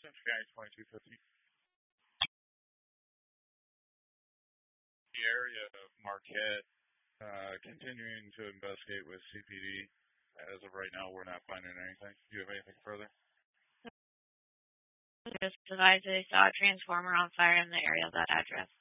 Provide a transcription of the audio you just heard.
Cincinnati 2250. The area of Marquette, continuing to investigate with CPD. As of right now, we're not finding anything. Do you have anything further? Just advised they saw a transformer on fire in the area of that address.